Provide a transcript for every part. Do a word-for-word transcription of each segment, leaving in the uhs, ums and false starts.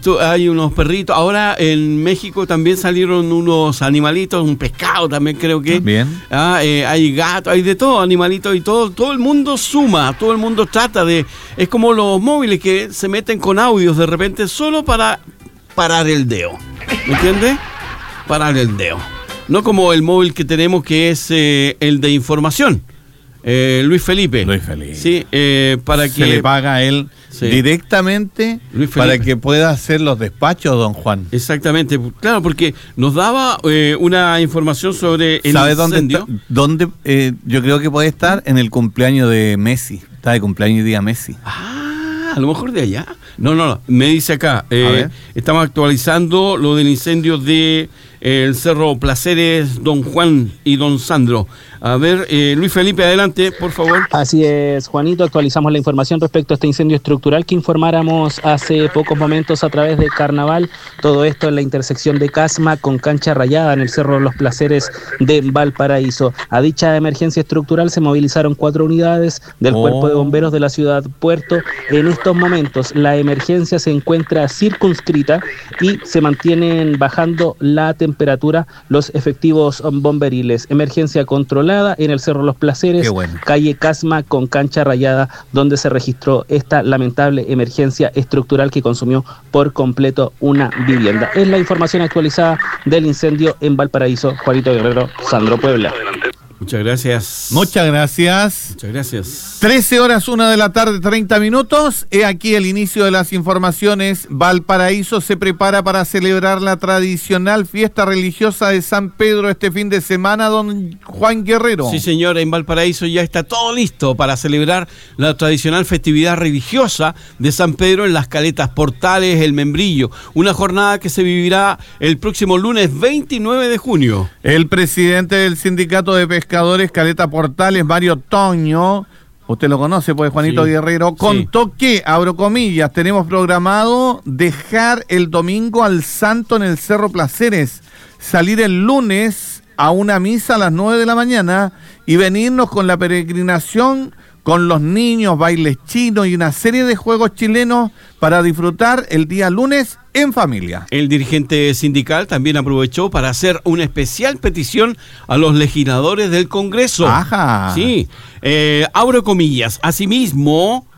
esto, hay unos perritos. Ahora en México también salieron unos animalitos, un pescado también creo que. Bien. Ah, eh, hay gatos, hay de todo, animalitos y todo. Todo el mundo suma, todo el mundo trata de... Es como los móviles que se meten con audios de repente solo para parar el dedo. ¿Me entiendes? Parar el dedo. No como el móvil que tenemos que es eh, el de información. Eh, Luis Felipe. Luis Felipe. Sí, eh, para que... Se le paga a él sí. directamente para que pueda hacer los despachos, don Juan. Exactamente. Claro, porque nos daba eh, una información sobre el ¿Sabe incendio. dónde, está, dónde eh, yo creo que puede estar? En el cumpleaños de Messi. Está de cumpleaños día Messi. Ah, a lo mejor de allá. No, no, no. Me dice acá. Eh, estamos actualizando lo del incendio de eh, el Cerro Placeres, don Juan y don Sandro. A ver, eh, Luis Felipe, adelante, por favor. Así es, Juanito, actualizamos la información respecto a este incendio estructural que informáramos hace pocos momentos a través de Carnaval. Todo esto en la intersección de Casma con Cancha Rayada en el Cerro Los Placeres de Valparaíso. A dicha emergencia estructural se movilizaron cuatro unidades del oh. Cuerpo de Bomberos de la ciudad Puerto. En estos momentos la emergencia se encuentra circunscrita y se mantienen bajando la temperatura los efectivos bomberiles. Emergencia controlada en el Cerro Los Placeres, bueno. calle Casma con Cancha Rayada, donde se registró esta lamentable emergencia estructural que consumió por completo una vivienda. Es la información actualizada del incendio en Valparaíso. Juanito Guerrero, Sandro Puebla. Muchas gracias. Muchas gracias. Muchas gracias. trece horas, una de la tarde, treinta minutos. He aquí el inicio de las informaciones. Valparaíso se prepara para celebrar la tradicional fiesta religiosa de San Pedro este fin de semana, don Juan Guerrero. Sí, señor, en Valparaíso ya está todo listo para celebrar la tradicional festividad religiosa de San Pedro en las Caletas Portales, El Membrillo. Una jornada que se vivirá el próximo lunes veintinueve de junio. El presidente del Sindicato de Pescadores Pescadores Caleta Portales, Mario Toño, usted lo conoce, pues Juanito sí, Guerrero, contó sí. que, abro comillas, tenemos programado dejar el domingo al santo en el Cerro Placeres, salir el lunes a una misa a las nueve de la mañana y venirnos con la peregrinación con los niños, bailes chinos y una serie de juegos chilenos para disfrutar el día lunes en familia. El dirigente sindical también aprovechó para hacer una especial petición a los legisladores del Congreso. Ajá. Sí, eh, abro comillas. Asimismo,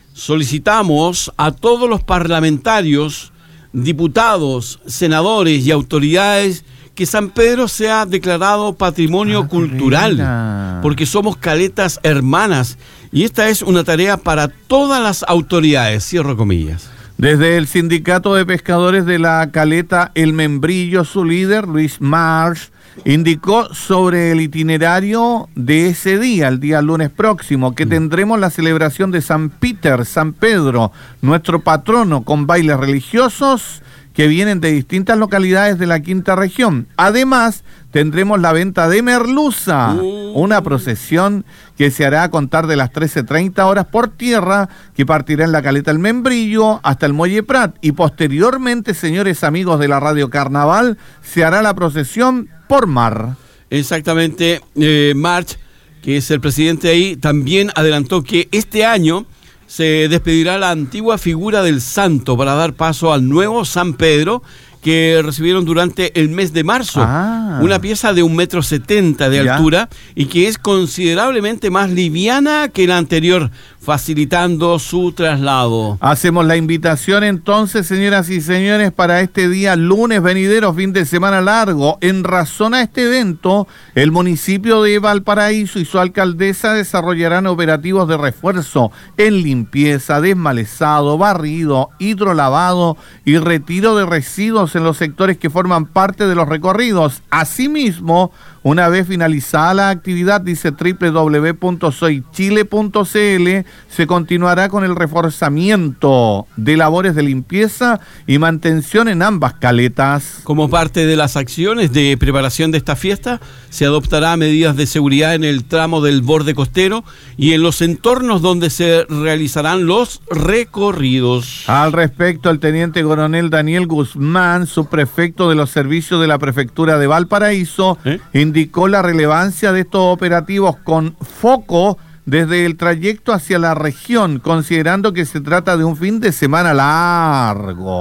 solicitamos a todos los parlamentarios, diputados, senadores y autoridades que San Pedro sea declarado patrimonio ah, cultural, porque somos caletas hermanas y esta es una tarea para todas las autoridades, cierro comillas. Desde el Sindicato de Pescadores de la Caleta El Membrillo, su líder, Luis Marsh, indicó sobre el itinerario de ese día, el día lunes próximo, que tendremos la celebración de San Peter, San Pedro, nuestro patrono, con bailes religiosos que vienen de distintas localidades de la quinta región. Además, tendremos la venta de merluza, una procesión que se hará a contar de las trece treinta horas por tierra, que partirá en la Caleta El Membrillo hasta el Muelle Prat. Y posteriormente, señores amigos de la Radio Carnaval, se hará la procesión por mar. Exactamente, eh, March, que es el presidente ahí, también adelantó que este año se despedirá la antigua figura del santo para dar paso al nuevo San Pedro que recibieron durante el mes de marzo. Ah. Una pieza de un metro setenta de ¿Ya? altura y que es considerablemente más liviana que la anterior, facilitando su traslado. Hacemos la invitación entonces, señoras y señores, para este día lunes venidero, fin de semana largo. En razón a este evento, el municipio de Valparaíso y su alcaldesa desarrollarán operativos de refuerzo en limpieza, desmalezado, barrido, hidrolavado y retiro de residuos en los sectores que forman parte de los recorridos. Asimismo, una vez finalizada la actividad, dice doble u doble u doble u punto soy chile punto c l, se continuará con el reforzamiento de labores de limpieza y mantención en ambas caletas. Como parte de las acciones de preparación de esta fiesta, se adoptará medidas de seguridad en el tramo del borde costero y en los entornos donde se realizarán los recorridos. Al respecto, el teniente coronel Daniel Guzmán, subprefecto de los servicios de la prefectura de Valparaíso, ¿Eh? indicó la relevancia de estos operativos con foco desde el trayecto hacia la región, considerando que se trata de un fin de semana largo.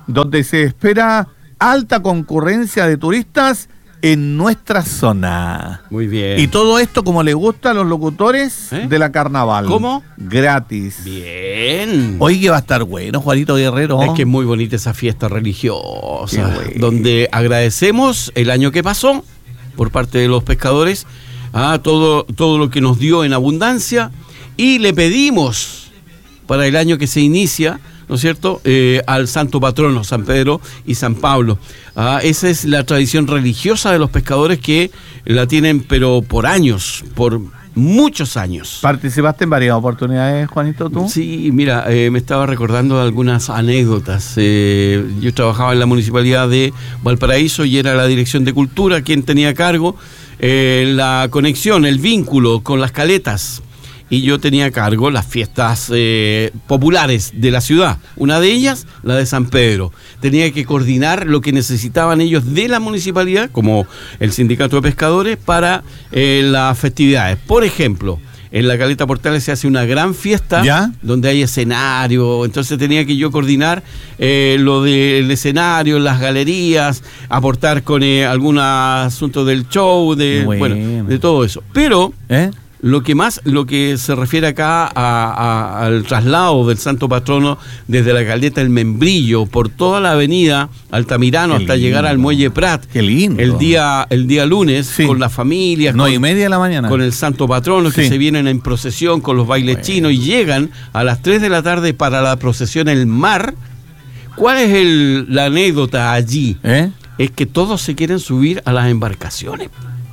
donde se espera alta concurrencia de turistas en nuestra zona. Muy bien. Y todo esto como les gusta a los locutores ¿Eh? de la carnaval. ¿Cómo? Gratis. Bien. Oye, que va a estar bueno, Juanito Guerrero. Es que es muy bonita esa fiesta religiosa, bueno. donde agradecemos el año que pasó por parte de los pescadores a todo, todo lo que nos dio en abundancia, y le pedimos para el año que se inicia, ¿no es cierto?, eh, al santo patrono, San Pedro y San Pablo. Ah, esa es la tradición religiosa de los pescadores, que la tienen pero por años, por muchos años. ¿Participaste en varias oportunidades, Juanito, tú? Sí, mira, eh, me estaba recordando algunas anécdotas. Eh, yo trabajaba en la municipalidad de Valparaíso y era la Dirección de Cultura quien tenía a cargo eh, la conexión, el vínculo con las caletas. Y yo tenía a cargo las fiestas eh, populares de la ciudad. Una de ellas, la de San Pedro. Tenía que coordinar lo que necesitaban ellos de la municipalidad, como el sindicato de pescadores, para eh, las festividades. Por ejemplo, en la Caleta Portales se hace una gran fiesta, ¿ya?, donde hay escenario. Entonces tenía que yo coordinar eh, lo del escenario, las galerías, aportar con eh, algún asunto del show, de, bueno. bueno, de todo eso. Pero... ¿Eh? Lo que más, lo que se refiere acá a, a, al traslado del santo patrono desde la Caleta El Membrillo por toda la avenida Altamirano Qué hasta lindo. llegar al Muelle Prat. Qué lindo. El día, el día lunes, Sí. con las familias, No con, y media de la mañana. con el santo patrono, que Sí. se vienen en procesión con los bailes Bueno. chinos y llegan a las tres de la tarde para la procesión El Mar. ¿Cuál es el, la anécdota allí? ¿Eh? Es que todos se quieren subir a las embarcaciones.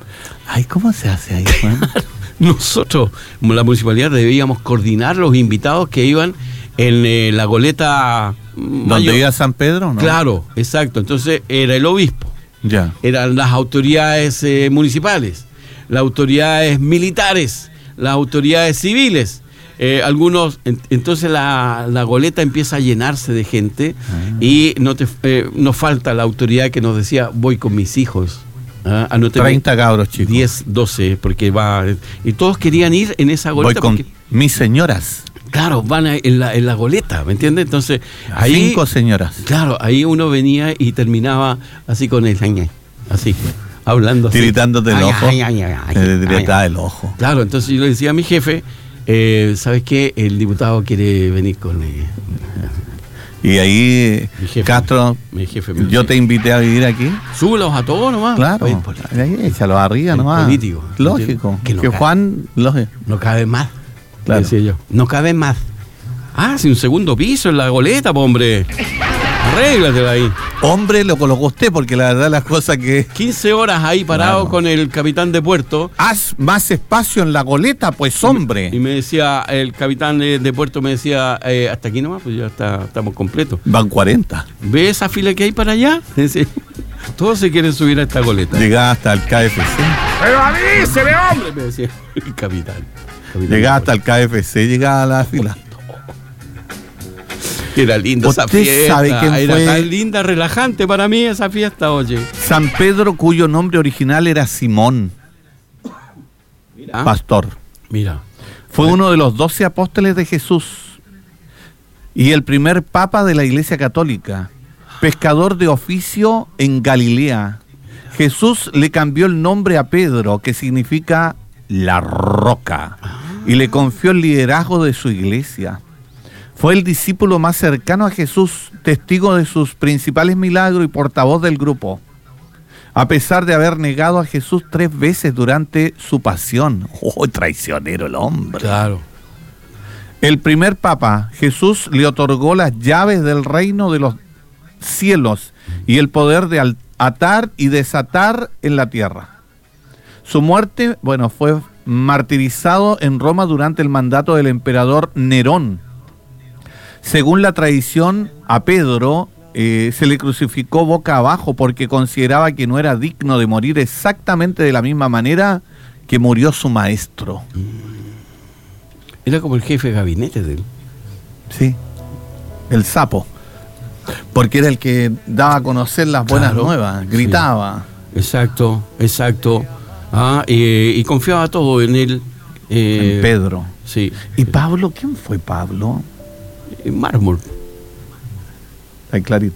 Ay, ¿cómo se hace ahí, Juan? Nosotros, como la municipalidad, debíamos coordinar los invitados que iban en eh, la goleta ¿Dónde mayor. iba San Pedro? ¿No? Claro, exacto. Entonces era el obispo, Ya. eran las autoridades eh, municipales, las autoridades militares, las autoridades civiles. Eh, algunos, en, entonces la, la goleta empieza a llenarse de gente Ah. y no te, eh, nos falta la autoridad que nos decía, voy con mis hijos. Ah, anóteme treinta cabros, chicos. diez, doce, porque va... Y todos querían ir en esa Voy goleta con porque, mis señoras. claro, van a- en, la, en la goleta, ¿me entiendes? Entonces, ahí... Cinco señoras. Claro, ahí uno venía y terminaba así con el... Así, hablando así. Tiritándote el Ay, ojo. ay, ay, ay, ay, Te ay. tiritaba el ojo. Claro, entonces yo le decía a mi jefe, eh, ¿sabes qué? El diputado quiere venir con... eh, Y ahí, mi jefe, Castro, mi jefe me yo dice, te invité a vivir aquí. súbelos a todos nomás. Claro. Oye, por- Ahí, échalos arriba el nomás. político, Lógico. que no que cae. Juan, lógico. No cabe más, Claro. decía yo. No cabe más. Ah, sí, un segundo piso en la goleta, po, hombre. Arréglatela ahí. Hombre, lo colocó usted, porque la verdad las cosas que... quince horas ahí parado Claro. con el capitán de puerto. Haz más espacio en la goleta, pues, hombre. Y me decía, el capitán de, de puerto me decía, eh, hasta aquí nomás, pues ya está, estamos completos. Van cuarenta. ¿Ve esa fila que hay para allá? Dice, todos se quieren subir a esta goleta. Llegaba hasta el K F C. ¡Pero avíseme, hombre! Me decía el capitán. capitán Llegaba de hasta el K F C, llegaba a la fila. Era linda esa ¿Usted fiesta. sabe quién Era fue? tan linda, relajante para mí esa fiesta, oye. San Pedro, cuyo nombre original era Simón, Mira, pastor. mira. Fue uno de los doce apóstoles de Jesús y el primer papa de la Iglesia Católica, pescador de oficio en Galilea. Jesús le cambió el nombre a Pedro, que significa la roca, y le confió el liderazgo de su iglesia. Fue el discípulo más cercano a Jesús, testigo de sus principales milagros y portavoz del grupo. A pesar de haber negado a Jesús tres veces durante su pasión. ¡Oh, traicionero el hombre! Claro. El primer papa, Jesús le otorgó las llaves del reino de los cielos y el poder de al- atar y desatar en la tierra. Su muerte, bueno, fue martirizado en Roma durante el mandato del emperador Nerón. Según la tradición, a Pedro eh, se le crucificó boca abajo porque consideraba que no era digno de morir exactamente de la misma manera que murió su maestro. Era como el jefe de gabinete de él. Sí, el sapo. Porque era el que daba a conocer las buenas Claro, nuevas, gritaba. Exacto, exacto. Ah, eh, y confiaba todo en él. eh, En Pedro. Sí. ¿Y Pablo? ¿Quién fue Pablo? En mármol. Ahí clarito.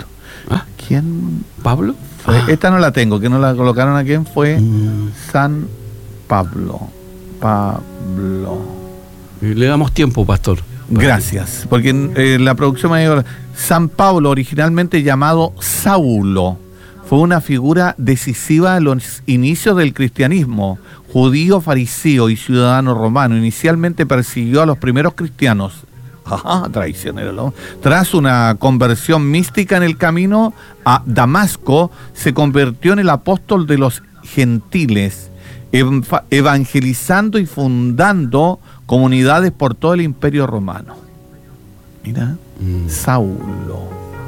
¿Ah? ¿Quién? ¿Pablo? Fue? Ah. Esta no la tengo, que no la colocaron a quién fue. Mm. San Pablo. Pablo. Le damos tiempo, pastor. Gracias, porque eh, la producción me dijo, San Pablo, originalmente llamado Saulo, fue una figura decisiva en los inicios del cristianismo. Judío, fariseo y ciudadano romano, inicialmente persiguió a los primeros cristianos. Ajá, traicionero, ¿no? Tras una conversión mística en el camino a Damasco, se convirtió en el apóstol de los gentiles, ev- evangelizando y fundando comunidades por todo el Imperio Romano. Mira, Mm. Saulo.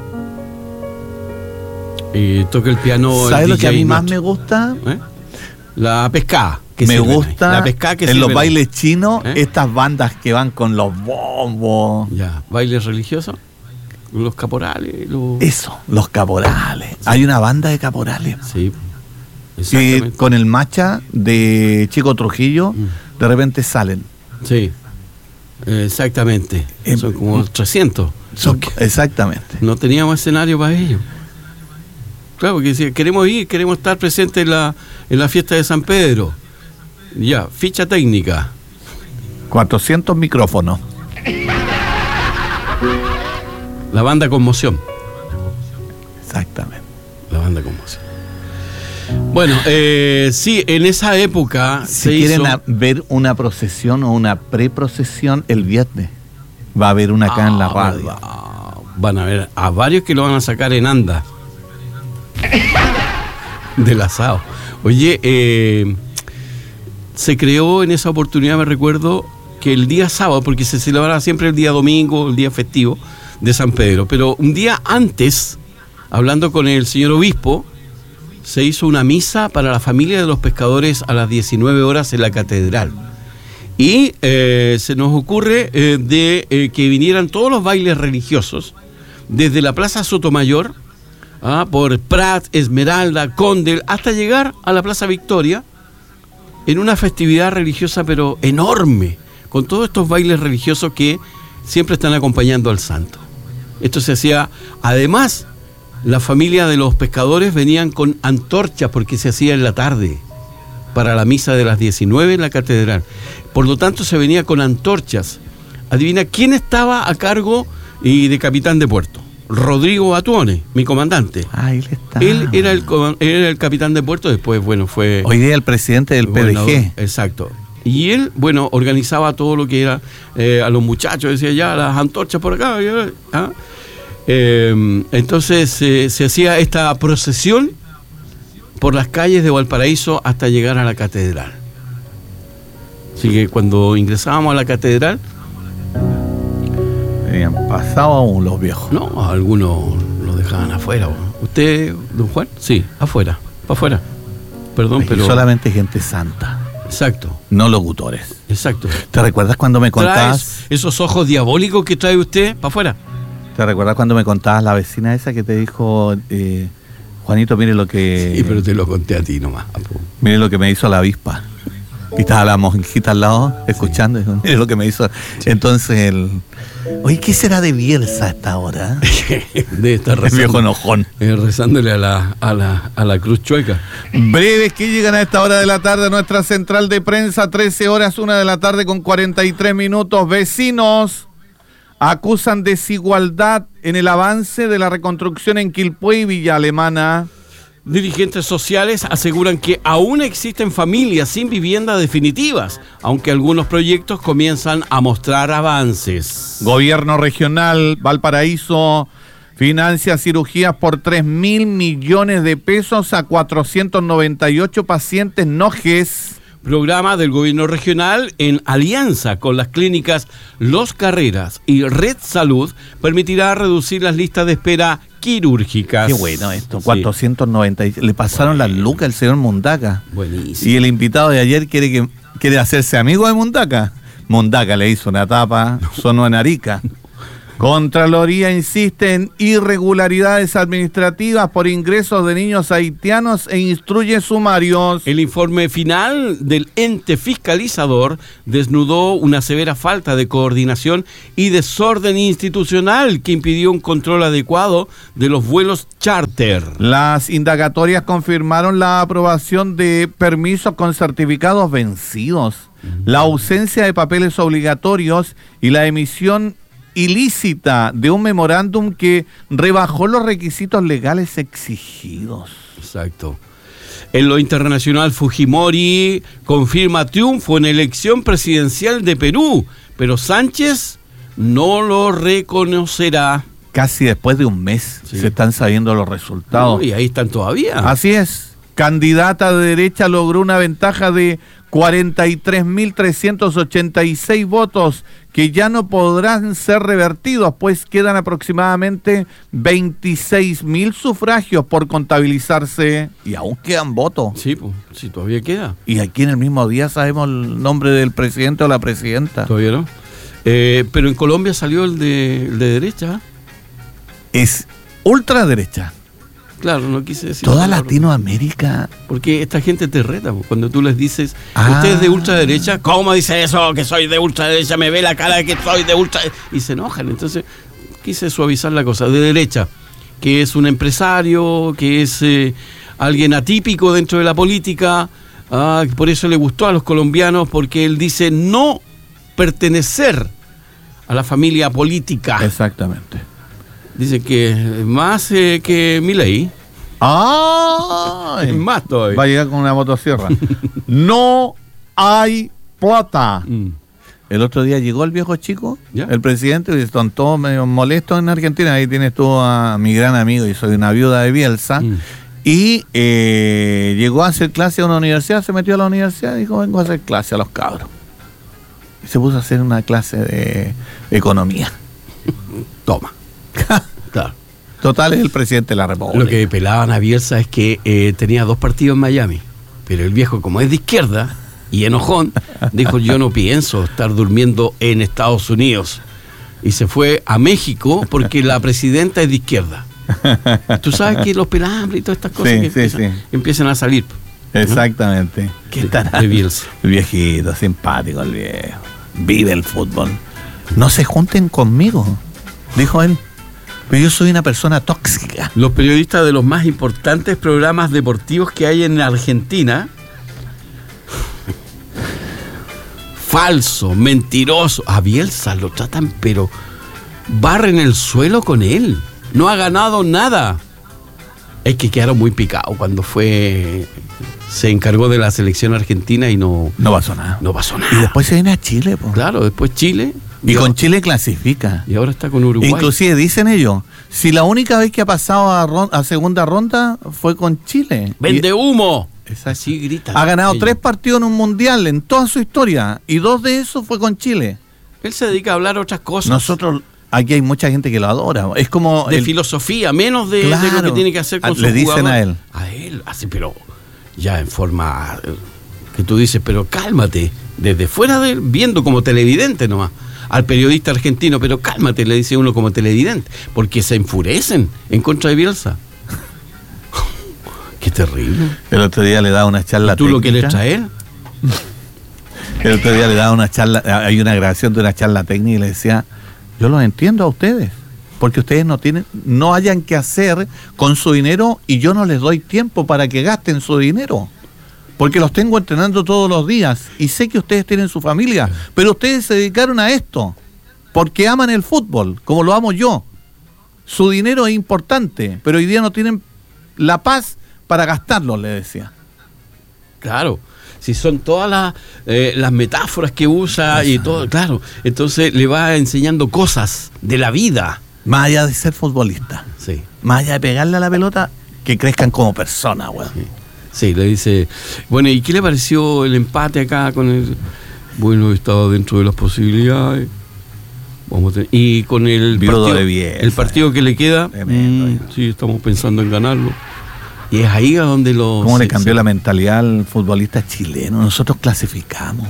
Y toca el piano. ¿Sabes el lo que a D J mí más Nacho. me gusta? ¿Eh? La pescada. que Me sirven ahí. gusta La pescada que en sirven los ahí. bailes chinos, ¿Eh? estas bandas que van con los bombos. Ya, bailes religiosos. Los caporales. Los... Eso, los caporales. Hay una banda de caporales. Sí. Que Exactamente. con el macha de Chico Trujillo, Mm. de repente salen. Sí. Exactamente. Em- Son como trescientos. Son- exactamente. No teníamos escenario para ellos. Claro, porque decía, queremos ir, queremos estar presentes en la, en la fiesta de San Pedro. Ya, ficha técnica. cuatrocientos micrófonos. La banda Conmoción. Exactamente. La banda Conmoción. Bueno, eh, sí, en esa época Si se quieren hizo... a- ver una procesión o una preprocesión el viernes, va a haber una acá en la Ah, radio. verdad. Van a ver a varios que lo van a sacar en anda. Del asado. Oye, eh, se creó en esa oportunidad, me recuerdo, que el día sábado, porque se celebraba siempre el día domingo, el día festivo de San Pedro, pero un día antes, hablando con el señor obispo, se hizo una misa para la familia de los pescadores a las diecinueve horas en la catedral. Y eh, se nos ocurre eh, de eh, que vinieran todos los bailes religiosos desde la Plaza Sotomayor, ah, por Prat, Esmeralda, Condel, hasta llegar a la Plaza Victoria, en una festividad religiosa pero enorme, con todos estos bailes religiosos que siempre están acompañando al santo. Esto se hacía, además, la familia de los pescadores venían con antorchas porque se hacía en la tarde, para la misa de las diecinueve en la catedral. Por lo tanto, se venía con antorchas. Adivina quién estaba a cargo y de capitán de puerto. Rodrigo Atuone, mi comandante. Ah, él está. Él era el, coman- él era el capitán de puerto, después, bueno, fue... Hoy día el presidente del P D G. gobernador. Exacto. Y él, bueno, organizaba todo lo que era eh, a los muchachos, decía ya, las antorchas por acá. ya, ¿ah? Eh, entonces eh, se hacía esta procesión por las calles de Valparaíso hasta llegar a la catedral. Así que cuando ingresábamos a la catedral, Habían pasado aún los viejos. no, algunos los dejaban afuera. ¿Usted, don Juan? Sí, afuera, para afuera. Perdón, Y pero... solamente gente santa, Exacto, no locutores. exacto. ¿Te recuerdas cuando me contabas? ¿Traes esos ojos diabólicos que trae usted para afuera? ¿Te recuerdas cuando me contabas la vecina esa que te dijo, eh, Juanito, mire lo que Sí, pero te lo conté a ti nomás. mire lo que me hizo la avispa? Y estaba la monjita al lado, escuchando, y dijo, mire lo que me hizo. Entonces, el... oye, ¿qué será de Bielsa a esta hora? De estar El rezando, viejo enojón. eh, rezándole a la, a, la, a la cruz chueca. Breves que llegan a esta hora de la tarde a nuestra central de prensa, trece horas, una de la tarde con cuarenta y tres minutos. Vecinos acusan desigualdad en el avance de la reconstrucción en Quilpué y Villa Alemana. Dirigentes sociales aseguran que aún existen familias sin vivienda definitivas, aunque algunos proyectos comienzan a mostrar avances. Gobierno regional Valparaíso financia cirugías por tres mil millones de pesos a cuatrocientos noventa y ocho pacientes no G E S. Programa del gobierno regional en alianza con las clínicas Los Carreras y Red Salud permitirá reducir las listas de espera quirúrgicas. Qué bueno esto, Sí. cuatrocientos noventa. y- Le pasaron las lucas al señor Mundaca. Buenísimo. Y el invitado de ayer quiere que quiere hacerse amigo de Mundaca. Mundaca le hizo una tapa, sonó en Arica. Contraloría insiste en irregularidades administrativas por ingresos de niños haitianos e instruye sumarios. El informe final del ente fiscalizador desnudó una severa falta de coordinación y desorden institucional que impidió un control adecuado de los vuelos charter. Las indagatorias confirmaron la aprobación de permisos con certificados vencidos, la ausencia de papeles obligatorios y la emisión ilícita de un memorándum que rebajó los requisitos legales exigidos. Exacto. En lo internacional, Fujimori confirma triunfo en elección presidencial de Perú, pero Sánchez no lo reconocerá. Casi después de un mes sí. se están sabiendo los resultados. No, y ahí están todavía. Así es. Candidata de derecha logró una ventaja de cuarenta y tres mil trescientos ochenta y seis votos que ya no podrán ser revertidos, pues quedan aproximadamente veintiséis mil sufragios por contabilizarse y aún quedan votos. Sí, pues, sí, todavía queda. Y aquí en el mismo día sabemos el nombre del presidente o la presidenta. Todavía no. Eh, pero en Colombia salió el de, el de derecha. Es ultraderecha. Claro, no quise decir. Toda Latinoamérica. Porque esta gente te reta, cuando tú les dices, ah. usted es de ultraderecha, ¿cómo dice eso? Que soy de ultraderecha, me ve la cara de que soy de ultraderecha. Y se enojan. Entonces, quise suavizar la cosa. De derecha, que es un empresario, que es eh, alguien atípico dentro de la política. Ah, por eso le gustó a los colombianos, porque él dice no pertenecer a la familia política. Exactamente. Dice que más eh, que Milei. ¡Ah! Más todavía. Va a llegar con una motosierra. No hay plata. Mm. El otro día llegó el viejo chico, ¿ya? El presidente, y están todos medio molestos en Argentina. Ahí tienes tú a mi gran amigo, y soy una viuda de Bielsa. Mm. Y eh, llegó a hacer clase a una universidad, se metió a la universidad y dijo, vengo a hacer clase a los cabros. Y se puso a hacer una clase de economía. Toma. Claro. Total, es el presidente de la República. Lo que pelaban a Bielsa es que eh, tenía dos partidos en Miami, pero el viejo, como es de izquierda y enojón, dijo, yo no pienso estar durmiendo en Estados Unidos. Y se fue a México porque la presidenta es de izquierda. Tú sabes que los pelambres y todas estas cosas sí, que sí, empiezan, sí. empiezan a salir. Exactamente. ¿No? ¿Qué tal? De Bielsa. El viejito, simpático el viejo. Vive el fútbol. No se junten conmigo, dijo él. Pero yo soy una persona tóxica. Los periodistas de los más importantes programas deportivos que hay en Argentina, falso, mentiroso, a Bielsa lo tratan, pero barren el suelo con él. No ha ganado nada. Es que quedaron muy picados cuando fue, se encargó de la selección argentina y no... No pasó nada. No pasó nada. Y después se viene a Chile, po. Claro, después Chile... Y con Chile clasifica. Y ahora está con Uruguay. Inclusive dicen ellos, si la única vez que ha pasado a, ron- a segunda ronda fue con Chile. ¡Vende y, humo! Exacto. Así grita. Ha ganado ellos. tres partidos en un mundial en toda su historia. Y dos de esos fue con Chile. Él se dedica a hablar otras cosas. Nosotros, aquí hay mucha gente que lo adora. Es como... De el, filosofía, menos de, claro, de lo que tiene que hacer con a, su le dicen jugador. a él. A él, así, pero ya en forma que tú dices, pero cálmate. Desde fuera de él, viendo como televidente nomás. Al periodista argentino, pero cálmate, le dice uno como televidente, porque se enfurecen en contra de Bielsa. Qué terrible. El otro día le daba una charla ¿Tú técnica. lo quieres traer? El otro día le daba una charla, hay una grabación de una charla técnica y le decía, yo los entiendo a ustedes, porque ustedes no tienen, no hayan que hacer con su dinero y yo no les doy tiempo para que gasten su dinero. Porque los tengo entrenando todos los días y sé que ustedes tienen su familia, pero ustedes se dedicaron a esto porque aman el fútbol, como lo amo yo. Su dinero es importante, pero hoy día no tienen la paz para gastarlo, le decía. Claro, si son todas las, eh, las metáforas que usa y todo, claro, entonces le va enseñando cosas de la vida. Más allá de ser futbolista, sí. Más allá de pegarle a la pelota, que crezcan como personas, weón. Sí. Sí, le dice, bueno, ¿y qué le pareció el empate acá con el... Bueno, estaba dentro de las posibilidades. Vamos a tener, y con el Viudo partido, de Bielsa, el partido que le queda, tremendo, mmm, sí, estamos pensando en ganarlo. Y es ahí a donde los... ¿Cómo se, le cambió se, la mentalidad al futbolista chileno? Nosotros clasificamos.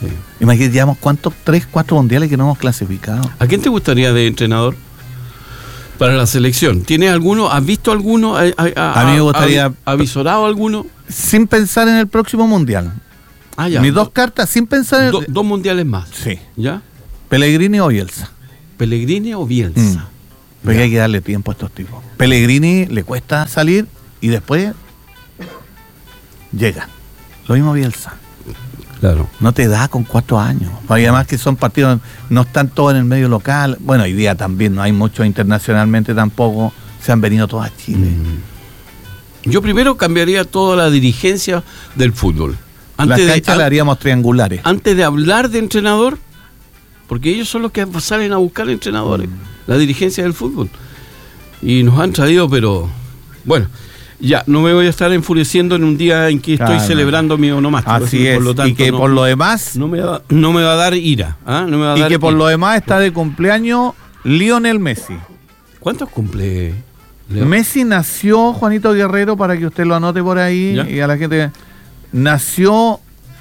Sí. Imagínate, llevamos cuántos, tres, cuatro mundiales que no hemos clasificado. ¿A quién te gustaría de entrenador para la selección? ¿Tienes alguno? ¿Has visto alguno? ¿Ha, ha, A mí me gustaría- ha, ha visorado alguno? Sin pensar en el próximo mundial. Ah, ya. Mis dos cartas, sin pensar en Do- el... dos mundiales más. Sí. ¿Ya? Pellegrini o Bielsa. ¿Pellegrini o Bielsa? Mm. Porque Ya. hay que darle tiempo a estos tipos. Pellegrini le cuesta salir y después llega. Lo mismo Bielsa. Claro. No te da con cuatro años. Además que son partidos, no están todos en el medio local. Bueno, hoy día también no hay muchos internacionalmente tampoco. Se han venido todos a Chile. Mm. Yo primero cambiaría toda la dirigencia del fútbol. Las Antes de, canchas las haríamos triangulares. antes de hablar de entrenador, porque ellos son los que salen a buscar entrenadores, Mm. la dirigencia del fútbol. Y nos han traído, pero bueno, ya, no me voy a estar enfureciendo en un día en que estoy Claro. celebrando mi onomástico. Así es. Por lo tanto, y que no, por lo demás, no me va, no me va a dar ira. ¿ah? No me va a y dar que por ira. lo demás está de cumpleaños Lionel Messi. ¿Cuántos cumple Leo? Messi nació, Juanito Guerrero, para que usted lo anote por ahí ¿Ya? y a la gente. Nació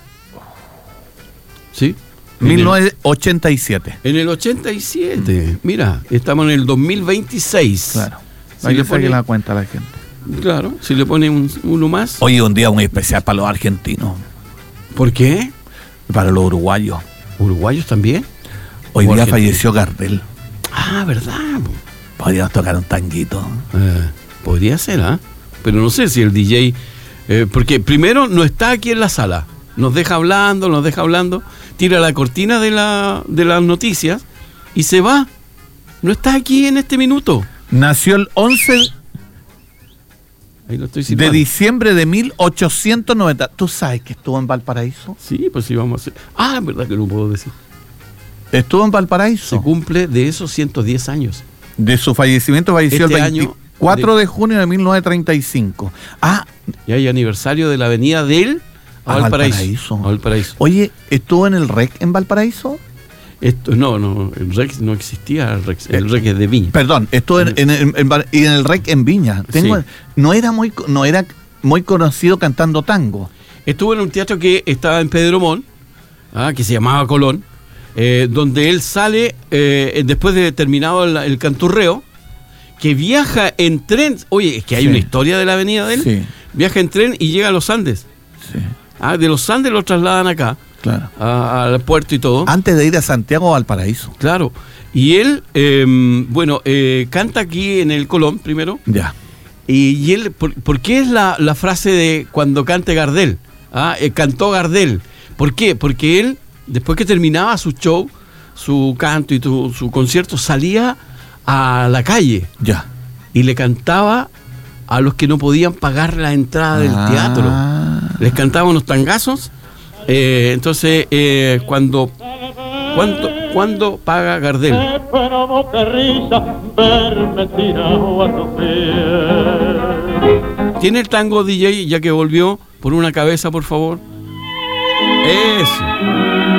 ¿Sí? mil novecientos ochenta y siete. En el ochenta y siete. Mira, estamos en el dos mil veintiséis. Claro. Si Hay le que saque pone- la cuenta a la gente. Claro, si le pone un- uno más. Hoy un día muy especial para los argentinos, ¿Por qué? para los uruguayos. ¿Uruguayos también? Hoy O día argentinos. falleció Gardel. Ah, ¿verdad? Podríamos tocar un tanguito. Eh, podría ser, ¿ah? Pero no sé si el D J... eh, porque primero no está aquí en la sala. Nos deja hablando, nos deja hablando. Tira la cortina de, la, de las noticias y se va. No está aquí en este minuto. Nació el once Ahí lo estoy de citando. diciembre de mil ochocientos noventa. ¿Tú sabes que estuvo en Valparaíso? Sí, pues sí, vamos a hacer... Ah, es verdad que no puedo decir. Estuvo en Se Valparaíso. cumple de esos ciento diez años. De su fallecimiento falleció Este el año veinticuatro de- de junio de mil novecientos treinta y cinco. Ah, Y hay aniversario de la avenida del a A Valparaíso. Valparaíso. A Valparaíso. oye, ¿estuvo en el R E C en Valparaíso? Esto, no, no, el Rex no existía, el Rex, el Rex es de Viña. Perdón, estuvo en, en, en- en Val- y en el R E C en Viña. Tengo, Sí. no era muy co- no era muy conocido cantando tango. Estuvo en un teatro que estaba en Pedro Montt, ah, que se llamaba Colón, eh, donde él sale eh, después de terminado el, el canturreo, que viaja en tren. Oye, es que hay Sí. una historia de la avenida de él. Sí, Viaja en tren y llega a los Andes. sí, Ah, de los Andes lo trasladan acá, claro. a- al puerto y todo. Antes de ir a Santiago o Valparaíso. Claro. Y él, eh, bueno, eh, canta aquí en el Colón primero. Ya. Y, y él, por, por qué es la, la frase de cuando cante Gardel? Ah, eh, cantó Gardel. ¿Por qué? Porque él, después que terminaba su show, su canto y tu- su concierto, salía a la calle Ya. y le cantaba a los que no podían pagar la entrada del Ah. teatro. Les cantaba unos tangazos. Eh, entonces, eh, cuando, ¿cuánto, ¿cuándo paga Gardel? Pero qué risa verme tirado a tu pie. ¿Tiene el tango D J ya que volvió por una cabeza, por favor? Eso.